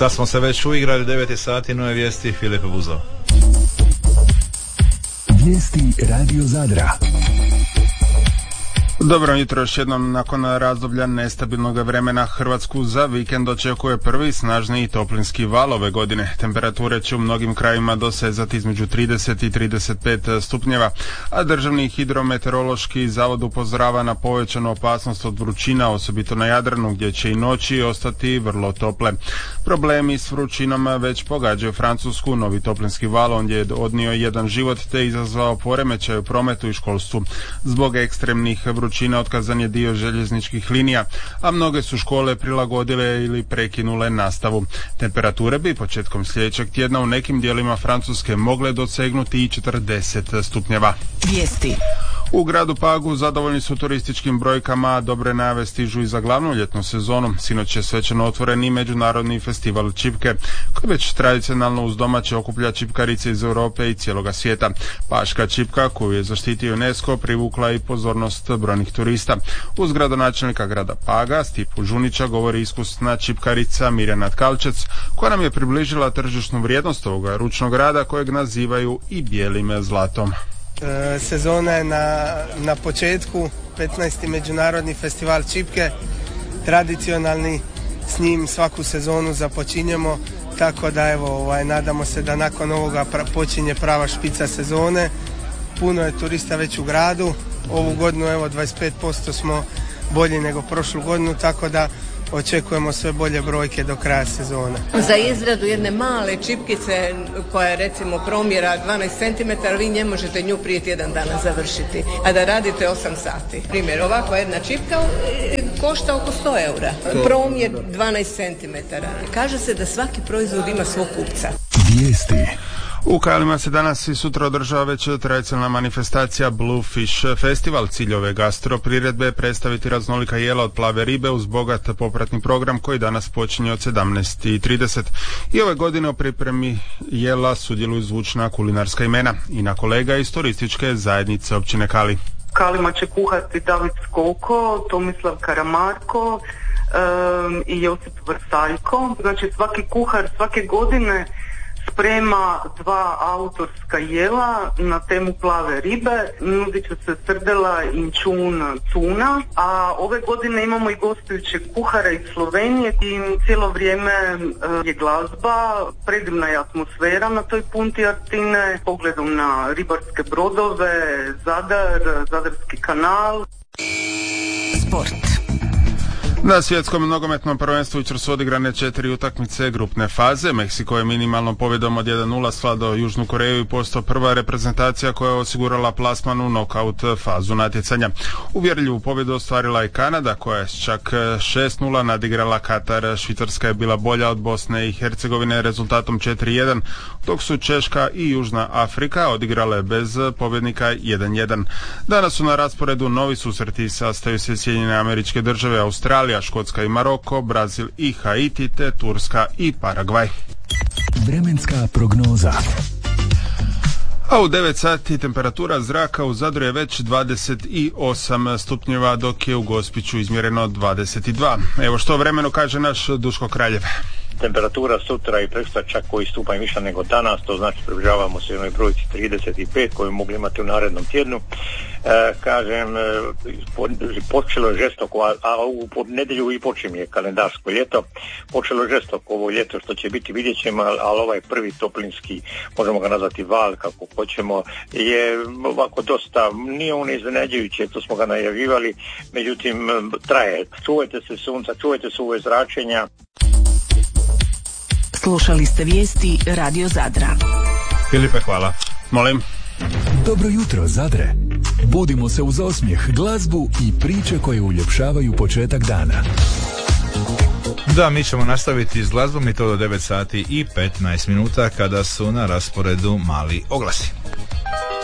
Sad smo se već uigrali, 9 sati, nove vijesti, Filip Buzov. Vijesti Radio Zadra. Dobro jutro još jednom. Nakon razdoblja nestabilnog vremena Hrvatsku za vikend očekuje prvi snažniji toplinski val ove godine. Temperature će u mnogim krajevima dosezati između 30 i 35 stupnjeva, a Državni hidrometeorološki zavod upozorava na povećanu opasnost od vrućina, osobito na Jadranu gdje će i noći ostati vrlo tople. Problemi s vrućinom već pogađaju Francusku. Novi toplinski val ondje je odnio jedan život te izazvao poremećaj u prometu i školstvu. Zbog ekstremnih vrućina otkazan je dio željezničkih linija, a mnoge su škole prilagodile ili prekinule nastavu. Temperature bi početkom sljedećeg tjedna u nekim dijelima Francuske mogle dosegnuti i 40 stupnjeva. Vijesti. U gradu Pagu zadovoljni su turističkim brojkama, dobre najave stižu i za glavnu ljetnu sezonu. Sinoć je svečano otvoren i međunarodni festival čipke, koji već tradicionalno uz domaće okuplja čipkarice iz Europe i cijeloga svijeta. Paška čipka, koju je zaštitio UNESCO, privukla i pozornost brojnih turista. Uz gradonačelnika grada Paga, Stipu Žunića, govori iskusna čipkarica Mirjana Tkalčec, koja nam je približila tržišnu vrijednost ovoga ručnog rada, kojeg nazivaju i bijelim zlatom. Sezona je na početku, 15. međunarodni festival čipke, tradicionalni, s njim svaku sezonu započinjemo, tako da nadamo se da nakon ovoga počinje prava špica sezone. Puno je turista već u gradu, ovu godinu 25% smo bolji nego prošlu godinu, tako da očekujemo sve bolje brojke do kraja sezone. Za izradu jedne male čipkice koja je recimo promjera 12 cm, vi ne možete nju prije tjedan dana završiti, a da radite 8 sati. Primjer, ovakva jedna čipka košta oko 100 eura. Promjer 12 cm. Kaže se da svaki proizvod ima svog kupca. Vijesti. U Kajlima se danas i sutra održava već tradicionalna manifestacija Bluefish Festival. Cilj ove gastropriredbe je predstaviti raznolika jela od plave ribe uz bogat popratni program koji danas počinje od 17:30. I ove godine u pripremi jela sudjeluju zvučna kulinarska imena i na kolega iz turističke zajednice općine Kali. Kalima će kuhati David Skoko, Tomislav Karamarko i Josip Vrsaljko. Znači svaki kuhar svake godine sprema 2 autorska jela na temu plave ribe. Nudit će se srdela, inčun, tuna, a ove godine imamo i gostujućeg kuhara iz Slovenije i cijelo vrijeme je glazba, predivna je atmosfera na toj punti Artine, pogledom na ribarske brodove, Zadar, Zadarski kanal. Sport. Na svjetskom nogometnom prvenstvu jučer su odigrane 4 utakmice grupne faze. Meksiko je minimalnom pobjedom od 1:0 svladao Južnu Koreju i postao prva reprezentacija koja je osigurala plasman u nokaut fazu natjecanja. Uvjerljivu pobjedu ostvarila i Kanada koja je čak 6:0 nadigrala Katar. Švicarska je bila bolja od Bosne i Hercegovine rezultatom 4:1, dok su Češka i Južna Afrika odigrale bez pobjednika 1:1. Danas su na rasporedu novi susreti, sastaju se Sjedinjene Američke Države, Australija, Škotska i Maroko, Brazil i Haiti te Turska i Paragvaj. Vremenska prognoza. A u 9 sati temperatura zraka u Zadru je već 28 stupnjeva, dok je u Gospiću izmjereno 22. Evo što vremenu kaže naš Duško Kraljev. Temperatura sutra i prekosutra čak koji stupanj više nego danas, to znači približavamo se jednoj brojci 35 koju mogli imati u narednom tjednu. Počelo je žestoko, a u nedjelju i počinje kalendarsko ljeto. Počelo je žestoko ovo ljeto, što će biti vidjet ćemo, ali ovaj prvi toplinski, možemo ga nazvati val kako hoćemo, je ovako dosta, nije on iznenađujuće, to smo ga najavljivali, međutim traje. Čuvajte se sunca, čuvajte se ove zračenja. Slušali ste vijesti Radio Zadra. Filipe, hvala. Molim. Dobro jutro, Zadre. Budimo se uz osmijeh, glazbu i priče koje uljepšavaju početak dana. Da, mi ćemo nastaviti s glazbom i to do 9 sati i 15 minuta kada su na rasporedu mali oglasi.